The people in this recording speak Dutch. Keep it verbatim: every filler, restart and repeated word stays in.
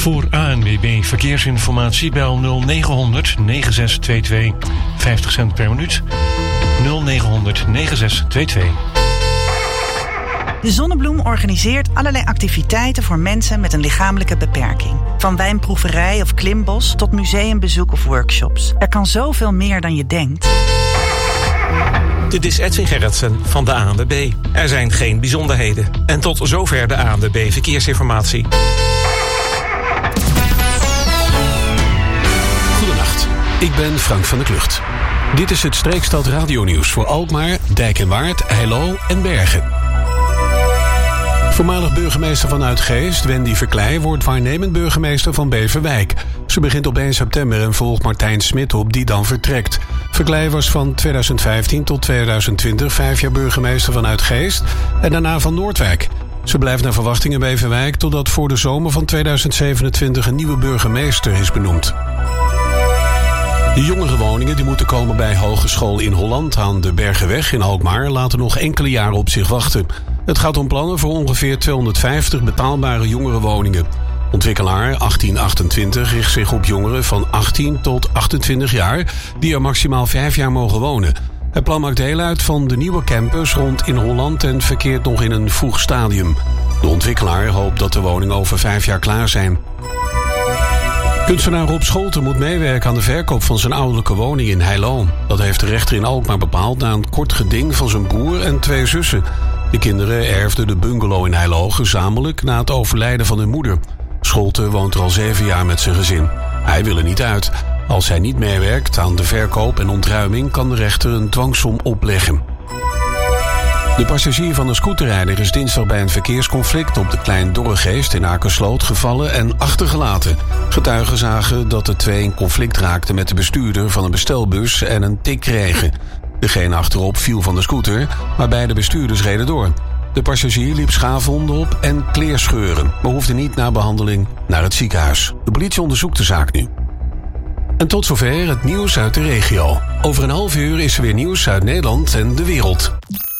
Voor A N W B Verkeersinformatie bel nul negen negen zes twee twee, vijftig cent per minuut. nul negen negen zes twee twee. De Zonnebloem organiseert allerlei activiteiten voor mensen met een lichamelijke beperking. Van wijnproeverij of klimbos tot museumbezoek of workshops. Er kan zoveel meer dan je denkt. Dit is Edwin Gerritsen van de A N W B. Er zijn geen bijzonderheden. En tot zover de A N W B Verkeersinformatie. Goedenacht, ik ben Frank van der Klucht. Dit is het Streekstad Radionieuws voor Alkmaar, Dijk en Waard, Heilo en Bergen. Voormalig burgemeester van Uitgeest, Wendy Verkleij, wordt waarnemend burgemeester van Beverwijk. Ze begint op één september en volgt Martijn Smit op, die dan vertrekt. Verkleij was van tweeduizend vijftien tot tweeduizend twintig vijf jaar burgemeester van Uitgeest en daarna van Noordwijk. Ze blijft naar verwachting in Beverwijk totdat voor de zomer van tweeduizend zevenentwintig een nieuwe burgemeester is benoemd. De jongerenwoningen die moeten komen bij Hogeschool in Holland aan de Bergenweg in Alkmaar laten nog enkele jaren op zich wachten. Het gaat om plannen voor ongeveer tweehonderdvijftig betaalbare jongerenwoningen. Ontwikkelaar achttien achtentwintig richt zich op jongeren van achttien tot achtentwintig jaar die er maximaal vijf jaar mogen wonen. Het plan maakt deel uit van de nieuwe campus rond in Holland en verkeert nog in een vroeg stadium. De ontwikkelaar hoopt dat de woningen over vijf jaar klaar zijn. Kunstenaar Rob Scholten moet meewerken aan de verkoop van zijn ouderlijke woning in Heilo. Dat heeft de rechter in Alkmaar bepaald na een kort geding van zijn broer en twee zussen. De kinderen erfden de bungalow in Heilo gezamenlijk na het overlijden van hun moeder. Scholten woont er al zeven jaar met zijn gezin. Hij wil er niet uit. Als hij niet meewerkt aan de verkoop en ontruiming kan de rechter een dwangsom opleggen. De passagier van een scooterrijder is dinsdag bij een verkeersconflict op de Klein Dorregeest in Akersloot gevallen en achtergelaten. Getuigen zagen dat de twee in conflict raakten met de bestuurder van een bestelbus en een tik kregen. Degene achterop viel van de scooter, maar beide bestuurders reden door. De passagier liep schaafwonden op en kleerscheuren, maar hoefde niet na behandeling naar het ziekenhuis. De politie onderzoekt de zaak nu. En tot zover het nieuws uit de regio. Over een half uur is er weer nieuws uit Nederland en de wereld.